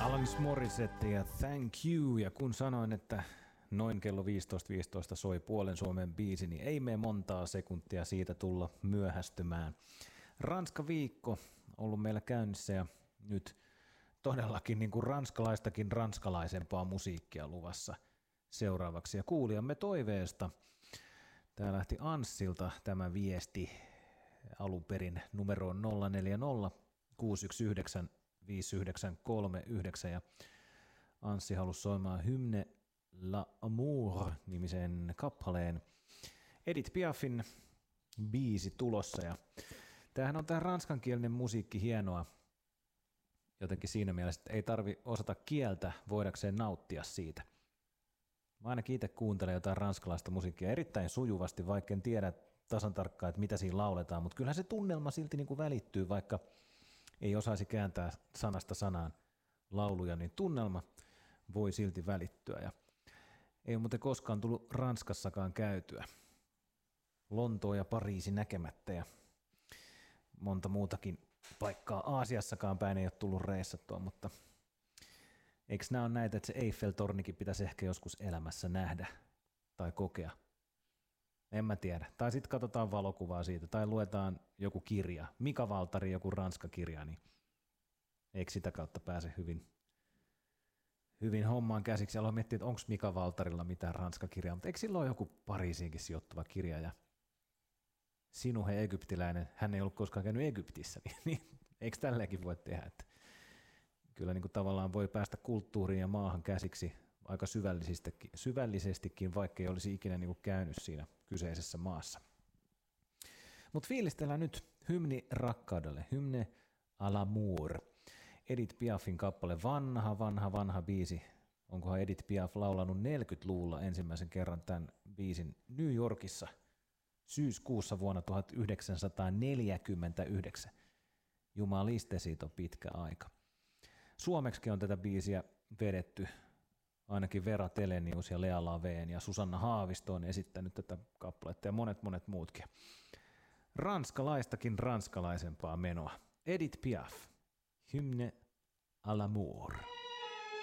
Alanis Morissette ja Thank You, ja kun sanoin, että noin kello 15.15 soi puolen Suomen biisi, niin ei mene montaa sekuntia siitä tulla myöhästymään. Ranska-viikko ollut meillä käynnissä ja nyt todellakin niin kuin ranskalaistakin ranskalaisempaa musiikkia luvassa seuraavaksi. Ja kuulijamme toiveesta, tää lähti Anssilta tämä viesti alun perin numeroon 040 619 5939 ja Anssi halusi soimaan Hymne l'Amour-nimisen kappaleen. Edith Piafin biisi tulossa ja tämähän on tämä ranskankielinen musiikki hienoa jotenkin siinä mielessä, että ei tarvi osata kieltä voidakseen nauttia siitä. Mä ainakin itse kuuntelen jotain ranskalaista musiikkia erittäin sujuvasti, vaikka en tiedä tasan tarkkaan, että mitä siinä lauletaan, mutta kyllähän se tunnelma silti niin kuin välittyy, vaikka ei osaisi kääntää sanasta sanaan lauluja, niin tunnelma voi silti välittyä. Ja ei ole muuten koskaan tullut Ranskassakaan käytyä. Lontoa ja Pariisi näkemättä ja monta muutakin paikkaa Aasiassakaan päin ei ole tullut reissattua, mutta eikö nämä ole näitä, että se Eiffel-tornikin pitäisi ehkä joskus elämässä nähdä tai kokea? En mä tiedä. Tai sitten katsotaan valokuvaa siitä, tai luetaan joku kirja, Mika Waltari, joku ranska-kirja, niin eikö sitä kautta pääse hyvin hommaan käsiksi. Aloin miettiä, että onko Mika Waltarilla mitään ranska-kirjaa, mutta eikö sillä ole joku Pariisiinkin sijoittuva kirja, ja Sinuhe egyptiläinen, hän ei ollut koskaan käynyt Egyptissä, niin eikö tälleenkin voi tehdä, että kyllä niin kuin tavallaan voi päästä kulttuuriin ja maahan käsiksi aika syvällisestikin, vaikka ei olisi ikinä niin kuin käynyt siinä kyseisessä maassa. Mutta fiilistellään nyt hymni rakkaudelle, Hymne à l'amour. Edith Piafin kappale, vanha biisi. Onkohan Edith Piaf laulanut 40-luvulla ensimmäisen kerran tämän biisin New Yorkissa syyskuussa vuonna 1949. Jumaliste, siitä on pitkä aika. Suomeksi on tätä biisiä vedetty. Ainakin Vera Telenius ja Lea Laveen ja Susanna Haavisto on esittänyt tätä kappaletta ja monet muutkin. Ranskalaistakin ranskalaisempaa menoa. Edith Piaf, Hymne à l'amour.